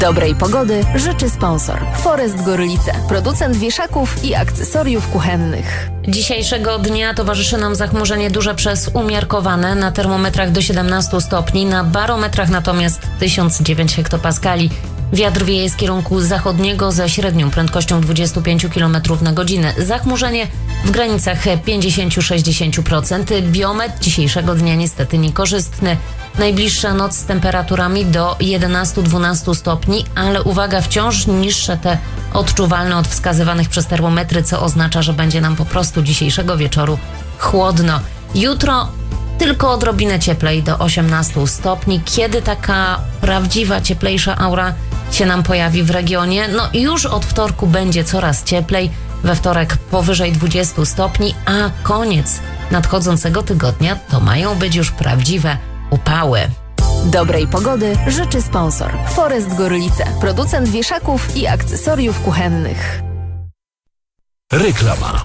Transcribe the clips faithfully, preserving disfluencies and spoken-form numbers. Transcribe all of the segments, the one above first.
Dobrej pogody życzy sponsor Forest Gorlice, producent wieszaków i akcesoriów kuchennych. Dzisiejszego dnia towarzyszy nam zachmurzenie duże przez umiarkowane, na termometrach do siedemnastu stopni, na barometrach natomiast tysiąc dziewięć hektopaskali. Wiatr wieje z kierunku zachodniego ze średnią prędkością dwadzieścia pięć kilometrów na godzinę. Zachmurzenie w granicach pięćdziesiąt do sześćdziesięciu procent. Biometr dzisiejszego dnia niestety niekorzystny. Najbliższa noc z temperaturami do jedenastu do dwunastu stopni, ale uwaga, wciąż niższe te odczuwalne od wskazywanych przez termometry, co oznacza, że będzie nam po prostu dzisiejszego wieczoru chłodno. Jutro tylko odrobinę cieplej do osiemnastu stopni. Kiedy taka prawdziwa, cieplejsza aura się nam pojawi w regionie? No już od wtorku będzie coraz cieplej. We wtorek powyżej dwudziestu stopni, a koniec nadchodzącego tygodnia to mają być już prawdziwe upały. Dobrej pogody życzy sponsor Forest Gorlice, producent wieszaków i akcesoriów kuchennych. Reklama.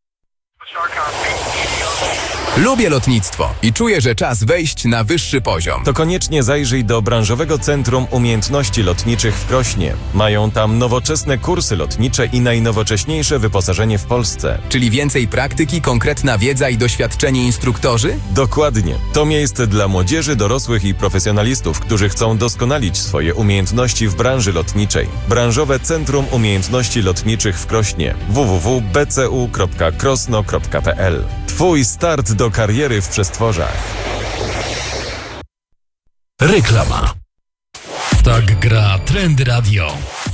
Lubię lotnictwo i czuję, że czas wejść na wyższy poziom. To koniecznie zajrzyj do Branżowego Centrum Umiejętności Lotniczych w Krośnie. Mają tam nowoczesne kursy lotnicze i najnowocześniejsze wyposażenie w Polsce. Czyli więcej praktyki, konkretna wiedza i doświadczeni instruktorzy? Dokładnie. To miejsce dla młodzieży, dorosłych i profesjonalistów, którzy chcą doskonalić swoje umiejętności w branży lotniczej. Branżowe Centrum Umiejętności Lotniczych w Krośnie. w w w kropka b c u kropka krosno kropka p l. Twój start do kariery w przestworzach. Reklama. Tak gra Trend Radio.